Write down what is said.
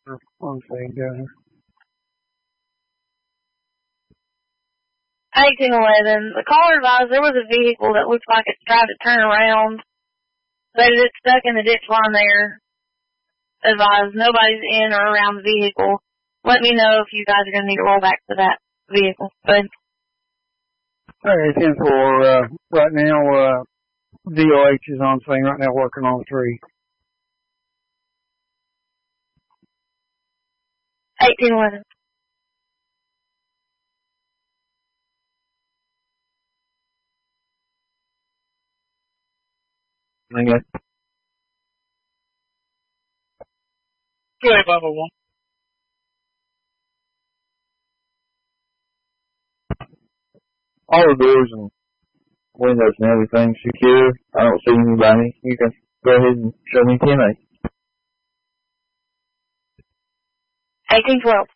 One thing down here. 1811. The caller advised there was a vehicle that looked like it tried to turn around, but it's stuck in the ditch line there. Advised nobody's in or around the vehicle. Let me know if you guys are going to need to roll back to that vehicle. Good. Okay, 10-4, right now, DOH is on scene right now working on 3. 1811. Okay. 2851. All the doors and windows and everything secure. I don't see anybody. You can go ahead and show me 10-8. 1812.